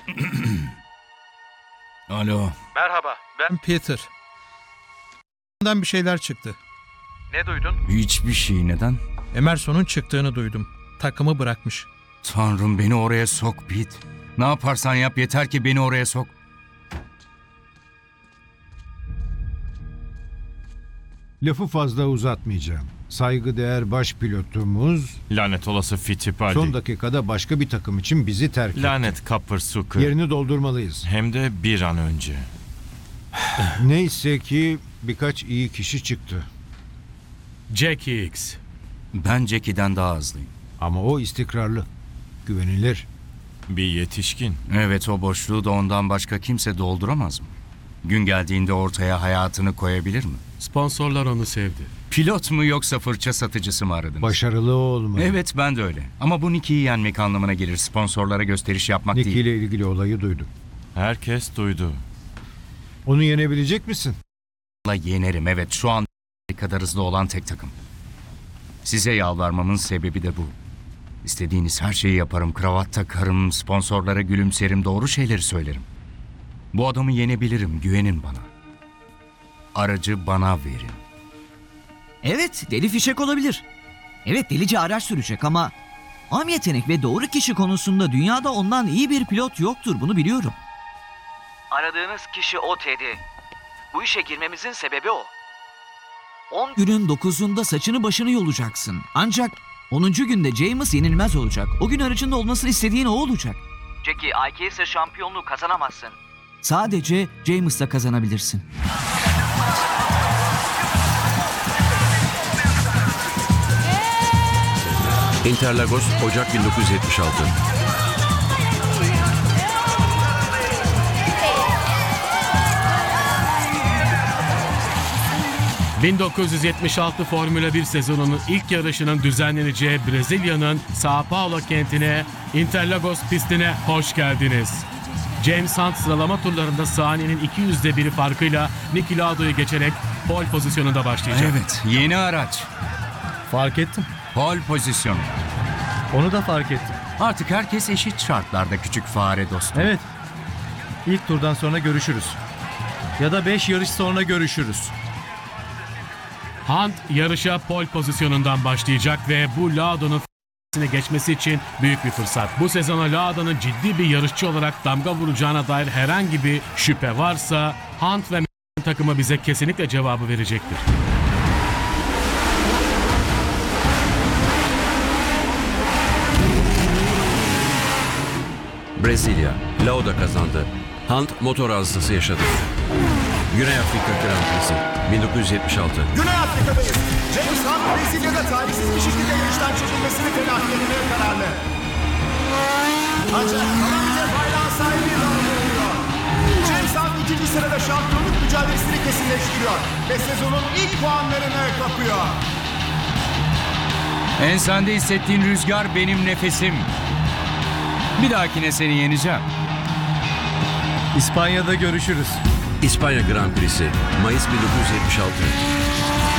Alo. Merhaba, ben... Peter. Bir şeyler çıktı. Ne duydun? Hiçbir şey, neden? Emerson'un çıktığını duydum. Takımı bırakmış. Tanrım, beni oraya sok Pete. Ne yaparsan yap, yeter ki beni oraya sok. Lafı fazla uzatmayacağım. Saygıdeğer baş pilotumuz Lanet olası Fittipaldi. son dakikada başka bir takım için bizi terk etti. Lanet Coppersucker. Yerini doldurmalıyız. Hem de bir an önce. Neyse ki birkaç iyi kişi çıktı. Jack Hicks. Ben Jackie'den daha hızlıyım. Ama o istikrarlı, güvenilir. Bir yetişkin. Evet, o boşluğu da ondan başka kimse dolduramaz mı? Gün geldiğinde ortaya hayatını koyabilir mi? Sponsorlar onu sevdi. Pilot mu yoksa fırça satıcısı mı aradınız? Başarılı olmalı. Evet, ben de öyle. Ama bu Nicky'yi yenmek anlamına gelir. Sponsorlara gösteriş yapmak Nicky değil. ile ilgili olayı duydum. Herkes duydu. Onu yenebilecek misin? Yenerim, evet. Şu an kadar hızlı olan tek takım. Size yalvarmamın sebebi de bu. İstediğiniz her şeyi yaparım. Kravat takarım, sponsorlara gülümserim, doğru şeyleri söylerim. Bu adamı yenebilirim, güvenin bana. Aracı bana verin. Evet, deli fişek olabilir. Evet, delice araç sürecek ama am yetenek ve doğru kişi konusunda dünyada ondan iyi bir pilot yoktur, bunu biliyorum. Aradığınız kişi o Teddy. Bu işe girmemizin sebebi o. 10 günün 9'unda saçını başını yolacaksın. Ancak 10. günde James yenilmez olacak. O gün aracında olmasını istediğin o olacak. Jackie, IKS şampiyonluğu kazanamazsın. Sadece James'la kazanabilirsin. Interlagos, Ocak 1976. ...1976 Formula 1 sezonunun ilk yarışının düzenleneceği Brezilya'nın São Paulo kentine, Interlagos pistine hoş geldiniz. James Hunt sıralama turlarında saniyenin 200'de 1'i farkıyla Niki Laudo'yu geçerek pole pozisyonunda başlayacak. Evet, yeni araç. Fark ettim. Pole pozisyonu. Onu da fark ettim. Artık herkes eşit şartlarda küçük fare dostum. Evet. İlk turdan sonra görüşürüz. Ya da 5 yarış sonra görüşürüz. Hunt yarışa pole pozisyonundan başlayacak ve bu Laudo'nun geçmesi için büyük bir fırsat. Bu sezona Laudo'nun ciddi bir yarışçı olarak damga vuracağına dair herhangi bir şüphe varsa Hunt ve takımı bize kesinlikle cevabı verecektir. Brezilya, Lauda kazandı. Hunt motor arızası yaşadı. Güney Afrika Grand Prix'si 1976. Güney Afrika'dayız. James Hunt Brezilya'da talihsiz bir şekilde yarıştan çekilmesini telafi etmeye kararlı. Ancak Kanadya bayrağın sahibi oluyor. James Hunt ikinci sırada şampiyonluk mücadelesini kesinleştiriyor ve sezonun ilk puanlarını kapıyor. Ensende hissettiğin rüzgar benim nefesim. Bir dahakine seni yeneceğim. İspanya'da görüşürüz. İspanya Grand Prix'si Mayıs 1976.